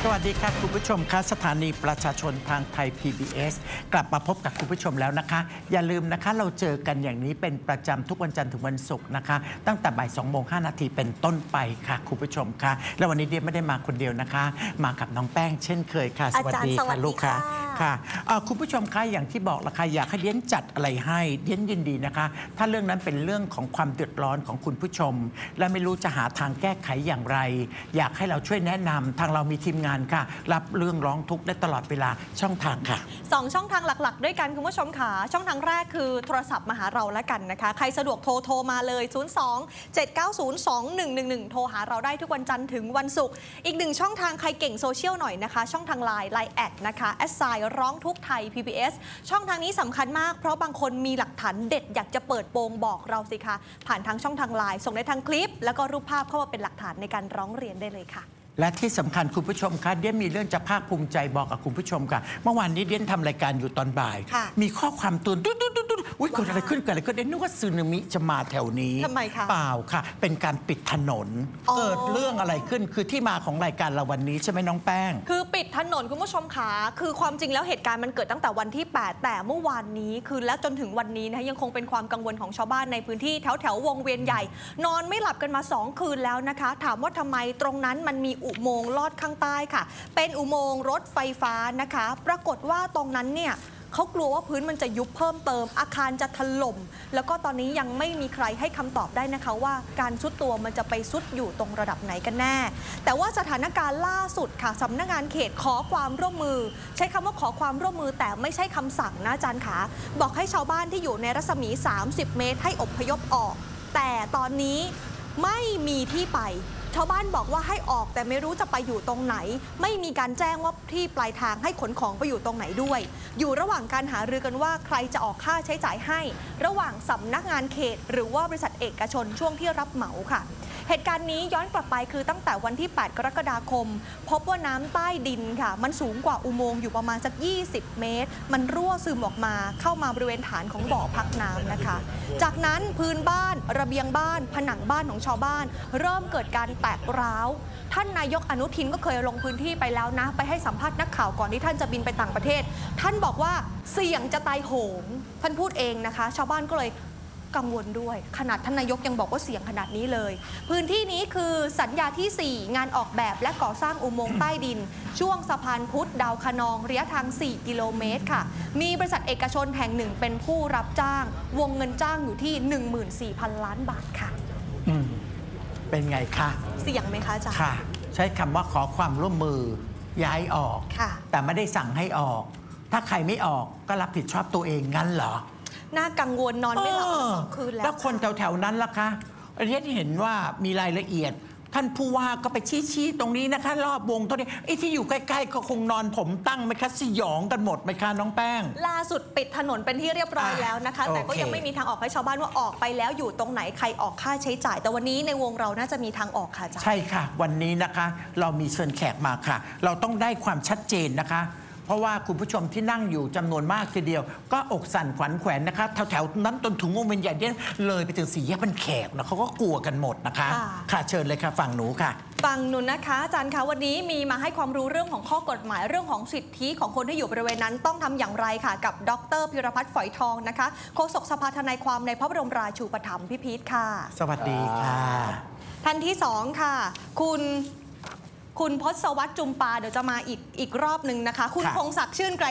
สวัสดีค่ะคุณผู้ชมคะสถานีประชาชนทางไทย PBS กลับมาพบกับคุณผู้ชมแล้วนะคะอย่าลืมนะคะเราเจอกันอย่างนี้เป็นประจำทุกวันจันทร์ถึงวันศุกร์นะคะตั้งแต่บ่าย2:05 เป็นต้นไปค่ะคุณผู้ชมค่ะแล้ววันนี้เดียไม่ได้มาคนเดียวนะคะมากับน้องแป้งเช่นเคยค่ะสวัสดีค่ะลูกค่ะค่ะคุณผู้ชมคะอย่างที่บอกละค่ะอยากให้เดียนจัดอะไรให้เดียนยินดีนะคะถ้าเรื่องนั้นเป็นเรื่องของความเดือดร้อนของคุณผู้ชมและไม่รู้จะหาทางแก้ไขอย่างไรอยากให้เราช่วยแนะนำทางเรามีทีมงานค่ะรับเรื่องร้องทุกข์ได้ตลอดเวลาช่องทางค่ะ 2 ช่องทางหลักๆด้วยกันคุณผู้ชมค่ะช่องทางแรกคือโทรศัพท์มาหาเราแล้วกันนะคะใครสะดวกโทรมาเลย02-790-2111โทรหาเราได้ทุกวันจันทร์ถึงวันศุกร์อีก1ช่องทางใครเก่งโซเชียลหน่อยนะคะช่องทางไลน์แอดนะคะร้องทุกข์ไทย PBS ช่องทางนี้สำคัญมากเพราะบางคนมีหลักฐานเด็ดอยากจะเปิดโปงบอกเราสิคะผ่านทางช่องทางไลน์ส่งได้ทางคลิปแล้วก็รูปภาพเข้ามาเป็นหลักฐานในการร้องเรียนได้เลยค่ะและที่สำคัญคุณผู้ชมคะเดียนมีเรื่องจะภาคภูมิใจบอกกับคุณผู้ชมค่ะเมื่อวานนี้เดียนทำรายการอยู่ตอนบ่ายมีข้อความเตือนอุ๊ยเกิดอะไรขึ้นเดียนนึกว่าสึนามิจะมาแถวนี้ทำไมคะเปล่าค่ะเป็นการปิดถนนเกิดเรื่องอะไรขึ้นคือที่มาของรายการเราวันนี้ใช่ไหมน้องแป้งคือปิดถนนคุณผู้ชมคะคือความจริงแล้วเหตุการณ์มันเกิดตั้งแต่วันที่8แต่เมื่อวานนี้คือและจนถึงวันนี้นะคะยังคงเป็นความกังวลของชาวบ้านในพื้นที่แถววงเวียนใหญ่นอนไม่หลับกันมา2 คืนแล้วนะคะถามว่าทำไมตรงนั้นมันมีอุโมงค์ลอดข้างใต้ค่ะเป็นอุโมงค์รถไฟฟ้านะคะปรากฏว่าตรงนั้นเนี่ยเขากลัวว่าพื้นมันจะยุบเพิ่มเติมอาคารจะถล่มแล้วก็ตอนนี้ยังไม่มีใครให้คำตอบได้นะคะว่าการซุดตัวมันจะไปซุดอยู่ตรงระดับไหนกันแน่แต่ว่าสถานการณ์ล่าสุดค่ะสำนักงานเขตขอความร่วมมือใช้คำว่าขอความร่วมมือแต่ไม่ใช่คำสั่งนะอาจารย์ขาบอกให้ชาวบ้านที่อยู่ในรัศมี30 เมตรให้อพยพออกแต่ตอนนี้ไม่มีที่ไปชาวบ้านบอกว่าให้ออกแต่ไม่รู้จะไปอยู่ตรงไหนไม่มีการแจ้งว่าที่ปลายทางให้ขนของไปอยู่ตรงไหนด้วยอยู่ระหว่างการหารือกันว่าใครจะออกค่าใช้จ่ายให้ระหว่างสำนักงานเขตหรือว่าบริษัทเอกชนช่วงที่รับเหมาค่ะเหตุการณ์นี้ย้อนกลับไปคือตั้งแต่วันที่8 กรกฎาคมพบว่าน้ำใต้ดินค่ะมันสูงกว่าอุโมงค์อยู่ประมาณสัก20 เมตรมันรั่วซึมออกมาเข้ามาบริเวณฐานของบ่อพักน้ำนะคะจากนั้นพื้นบ้านระเบียงบ้านผนังบ้านของชาวบ้านเริ่มเกิดการแตกร้าวท่านนายกอนุทินก็เคยลงพื้นที่ไปแล้วนะไปให้สัมภาษณ์นักข่าวก่อนที่ท่านจะบินไปต่างประเทศท่านบอกว่าเสี่ยงจะตายโหงท่านพูดเองนะคะชาวบ้านก็เลยกังวลด้วยขนาดท่านนายกยังบอกว่าเสี่ยงขนาดนี้เลยพื้นที่นี้คือสัญญาที่ 4งานออกแบบและก่อสร้างอุโมงค์ใต้ดินช่วงสะพานพุทธดาวคะนองระยะทาง4 กิโลเมตรค่ะมีบริษัทเอกชนแห่งหนึ่งเป็นผู้รับจ้างวงเงินจ้างอยู่ที่ 14,000 ล้านบาทค่ะเป็นไงคะเสี่ยงไหมคะอาจารย์ค่ะใช้คำว่าขอความร่วมมือย้ายออกแต่ไม่ได้สั่งให้ออกถ้าใครไม่ออกก็รับผิดชอบตัวเองงั้นเหรอน่ากังวลนอนไม่หลับมา2 คืนแล้วแล้วคนแถวๆนั้นล่ะคะประเทศที่เห็นว่ามีรายละเอียดท่านผู้ว่าก็ไปชี้ตรงนี้นะคะรอบวงตรงนี้ไอ้ที่อยู่ใกล้ๆก็คงนอนผมตั้งไหมคะสยองกันหมดไหมคะน้องแป้งล่าสุดปิดถนนเป็นที่เรียบร้อยแล้วนะคะแต่ก็ยังไม่มีทางออกให้ชาวบ้านว่าออกไปแล้วอยู่ตรงไหนใครออกค่าใช้จ่ายแต่วันนี้ในวงเราน่าจะมีทางออกค่ะอาจารย์ใช่ค่ะวันนี้นะคะเรามีเชิญแขกมาค่ะเราต้องได้ความชัดเจนนะคะเพราะว่าคุณผู้ชมที่นั่งอยู่จำนวนมากทีเดียวก็อกสั่นขวัญแขวนนะคะแถวๆนั้นจนถึงวงเวียนใหญ่เนี่ยเลยไปถึง4 แยกบ้านแขกนะเขาก็กลัวกันหมดนะคะค่ะเชิญเลยค่ะฝั่งหนูค่ะฝั่งหนูนะคะอาจารย์คะวันนี้มีมาให้ความรู้เรื่องของข้อกฎหมายเรื่องของสิทธิของคนที่อยู่บริเวณนั้นต้องทำอย่างไรค่ะกับดร.พิรพัฒน์ฝอยทองนะคะโฆษกสภาทนายความในพระบรมราชูปถัมภ์พี่พีทค่ะสวัสดีค่ะท่านที่2ค่ะคุณพศวรรษจุมปาเดี๋ยวจะมาอีกรอบหนึ่งนะคะคุณพงศักดิ์ชื่นไกร